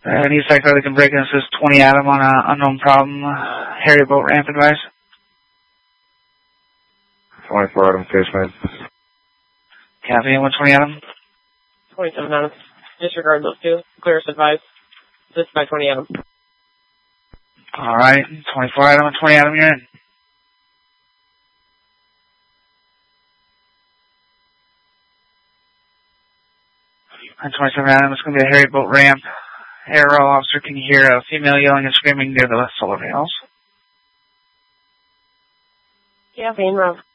East Side Car that can break in. This is 20 Adam on an unknown problem. Harrier boat ramp advice. 24 Adam, case made. Copy, 120 Adam. 27 Adam. Disregard those two. Clearest advice. This by 20 Adam. Alright, 24 Adam and 20 Adam, you're in. And 27 Adam, it's going to be a Harrier boat ramp. Arrow officer, can you hear a female yelling and screaming near the solar panels? Yeah, Van Rob.